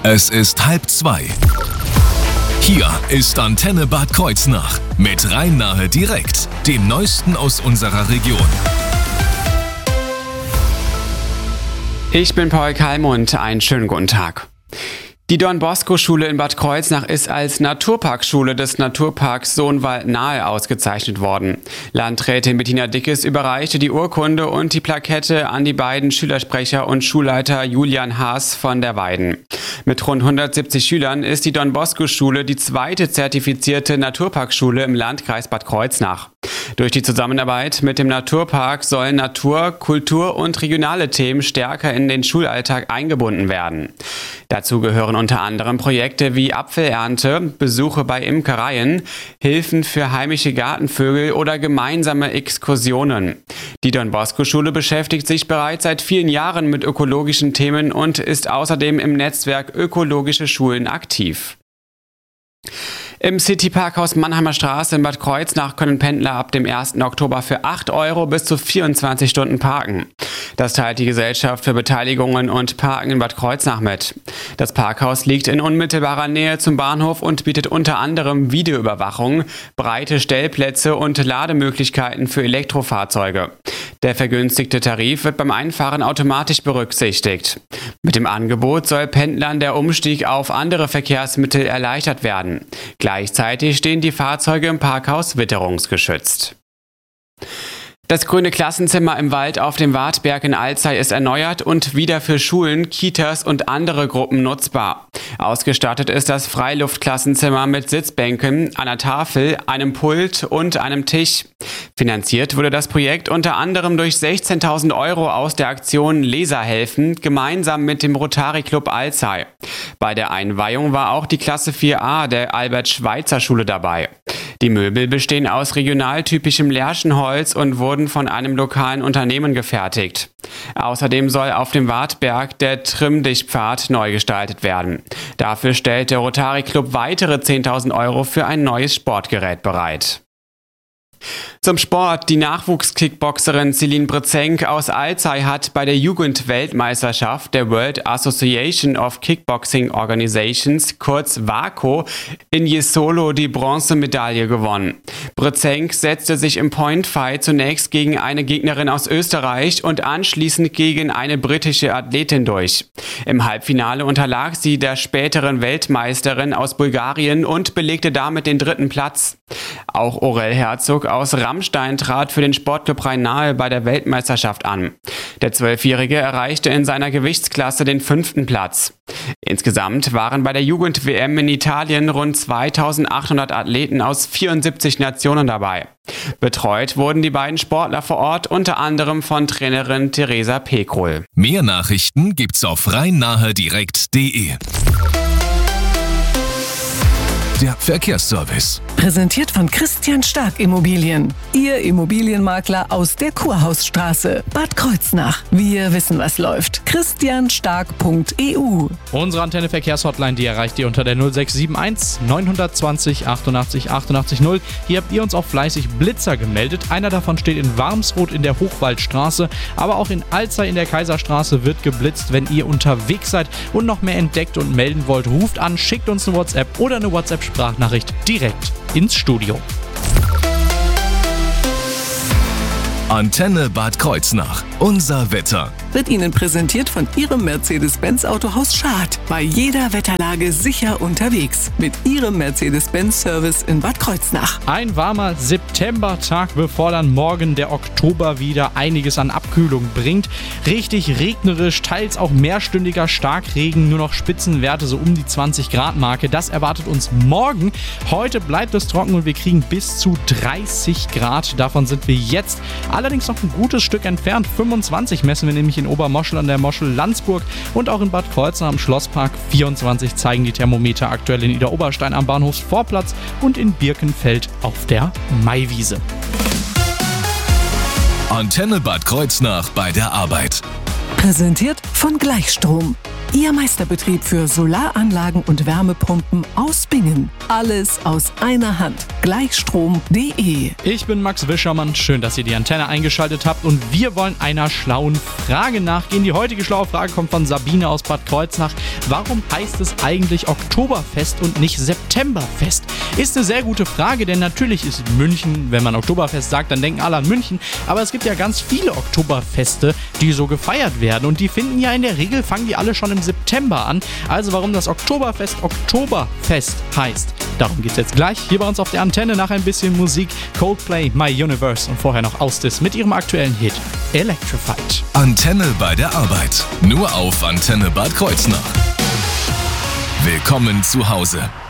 Es ist 1:30. Hier ist Antenne Bad Kreuznach mit Rhein-Nahe direkt, dem Neuesten aus unserer Region. Ich bin Paul Kalmund, einen schönen guten Tag. Die Don-Bosco-Schule in Bad Kreuznach ist als Naturparkschule des Naturparks Sohnwald-Nahe ausgezeichnet worden. Landrätin Bettina Dickes überreichte die Urkunde und die Plakette an die beiden Schülersprecher und Schulleiter Julian Haas von der Weiden. Mit rund 170 Schülern ist die Don-Bosco-Schule die zweite zertifizierte Naturparkschule im Landkreis Bad Kreuznach. Durch die Zusammenarbeit mit dem Naturpark sollen Natur, Kultur und regionale Themen stärker in den Schulalltag eingebunden werden. Dazu gehören unter anderem Projekte wie Apfelernte, Besuche bei Imkereien, Hilfen für heimische Gartenvögel oder gemeinsame Exkursionen. Die Don-Bosco-Schule beschäftigt sich bereits seit vielen Jahren mit ökologischen Themen und ist außerdem im Netzwerk Ökologische Schulen aktiv. Im City-Parkhaus Mannheimer Straße in Bad Kreuznach können Pendler ab dem 1. Oktober für 8 € bis zu 24 Stunden parken. Das teilt die Gesellschaft für Beteiligungen und Parken in Bad Kreuznach mit. Das Parkhaus liegt in unmittelbarer Nähe zum Bahnhof und bietet unter anderem Videoüberwachung, breite Stellplätze und Lademöglichkeiten für Elektrofahrzeuge. Der vergünstigte Tarif wird beim Einfahren automatisch berücksichtigt. Mit dem Angebot soll Pendlern der Umstieg auf andere Verkehrsmittel erleichtert werden. Gleichzeitig stehen die Fahrzeuge im Parkhaus witterungsgeschützt. Das grüne Klassenzimmer im Wald auf dem Wartberg in Alzey ist erneuert und wieder für Schulen, Kitas und andere Gruppen nutzbar. Ausgestattet ist das Freiluftklassenzimmer mit Sitzbänken, einer Tafel, einem Pult und einem Tisch. Finanziert wurde das Projekt unter anderem durch 16.000 € aus der Aktion Leserhelfen gemeinsam mit dem Rotary Club Alzey. Bei der Einweihung war auch die Klasse 4a der Albert-Schweitzer-Schule dabei. Die Möbel bestehen aus regionaltypischem Lärchenholz und wurden von einem lokalen Unternehmen gefertigt. Außerdem soll auf dem Wartberg der Trimm-Dich-Pfad neu gestaltet werden. Dafür stellt der Rotary Club weitere 10.000 € für ein neues Sportgerät bereit. Zum Sport. Die Nachwuchskickboxerin Celine Brezenk aus Alzey hat bei der Jugendweltmeisterschaft der World Association of Kickboxing Organizations, kurz WAKO, in Jesolo die Bronzemedaille gewonnen. Brezenk setzte sich im Point Fight zunächst gegen eine Gegnerin aus Österreich und anschließend gegen eine britische Athletin durch. Im Halbfinale unterlag sie der späteren Weltmeisterin aus Bulgarien und belegte damit den 3. Platz. Auch Aurel Herzog aus Rammstein trat für den Sportclub Rhein-Nahe bei der Weltmeisterschaft an. Der 12-Jährige erreichte in seiner Gewichtsklasse den 5. Platz. Insgesamt waren bei der Jugend-WM in Italien rund 2.800 Athleten aus 74 Nationen dabei. Betreut wurden die beiden Sportler vor Ort unter anderem von Trainerin Theresa Pekrol. Mehr Nachrichten gibt's auf rhein-nahe-direkt.de. Der Verkehrsservice. Präsentiert von Christian Stark Immobilien. Ihr Immobilienmakler aus der Kurhausstraße, Bad Kreuznach. Wir wissen, was läuft. christianstark.eu. Unsere Antenne-Verkehrshotline, die erreicht ihr unter der 0671 920 88 88 0. Hier habt ihr uns auch fleißig Blitzer gemeldet. Einer davon steht in Warmsroth in der Hochwaldstraße, aber auch in Alzey in der Kaiserstraße wird geblitzt. Wenn ihr unterwegs seid und noch mehr entdeckt und melden wollt, ruft an, schickt uns eine WhatsApp oder eine WhatsApp-Sprachnachricht direkt ins Studio. Antenne Bad Kreuznach. Unser Wetter. Wird Ihnen präsentiert von Ihrem Mercedes-Benz Autohaus Schad. Bei jeder Wetterlage sicher unterwegs. Mit Ihrem Mercedes-Benz-Service in Bad Kreuznach. Ein warmer Septembertag, bevor dann morgen der Oktober wieder einiges an Abkühlung bringt. Richtig regnerisch, teils auch mehrstündiger Starkregen, nur noch Spitzenwerte so um die 20-Grad-Marke. Das erwartet uns morgen. Heute bleibt es trocken und wir kriegen bis zu 30 Grad. Davon sind wir jetzt allerdings noch ein gutes Stück entfernt. 25 messen wir nämlich in Obermoschel an der Moschel Landsburg und auch in Bad Kreuznach am Schlosspark. 24 zeigen die Thermometer aktuell in Idar-Oberstein am Bahnhofsvorplatz und in Birkenfeld auf der Maiwiese. Antenne Bad Kreuznach bei der Arbeit. Präsentiert von Gleichstrom. Ihr Meisterbetrieb für Solaranlagen und Wärmepumpen aus Bingen. Alles aus einer Hand. Gleichstrom.de. Ich bin Max Wischermann, schön, dass ihr die Antenne eingeschaltet habt und wir wollen einer schlauen Frage nachgehen. Die heutige schlaue Frage kommt von Sabine aus Bad Kreuznach. Warum heißt es eigentlich Oktoberfest und nicht Septemberfest? Ist eine sehr gute Frage, denn natürlich ist München, wenn man Oktoberfest sagt, dann denken alle an München, aber es gibt ja ganz viele Oktoberfeste, die so gefeiert werden und die finden ja in der Regel, fangen die alle schon im September an. Also warum das Oktoberfest Oktoberfest heißt, darum geht's jetzt gleich hier bei uns auf der Antenne nach ein bisschen Musik. Coldplay, My Universe und vorher noch Austis mit ihrem aktuellen Hit Electrified. Antenne bei der Arbeit. Nur auf Antenne Bad Kreuznach. Willkommen zu Hause.